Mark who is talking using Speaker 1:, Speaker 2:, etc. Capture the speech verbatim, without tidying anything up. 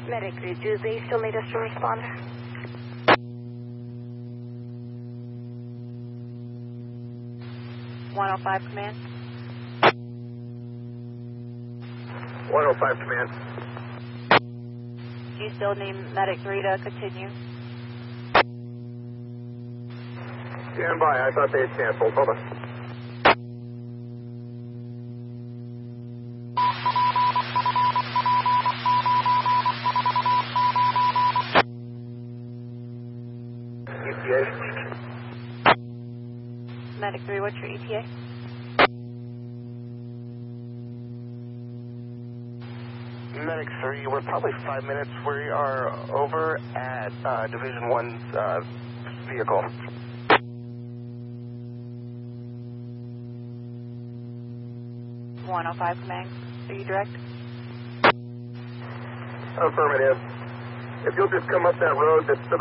Speaker 1: Medic three, do they still need us to respond?
Speaker 2: one oh five command.
Speaker 3: one oh five command.
Speaker 2: Do you still need Medic three to continue?
Speaker 3: Stand by, I thought they had canceled. Hold on. E T A.
Speaker 2: Medic three, what's your E T A?
Speaker 3: Medic three, we're probably five minutes. We are over at uh, Division one's uh, vehicle.
Speaker 2: one oh five command. Are you direct?
Speaker 3: Affirmative. If you'll just come up that road that's to the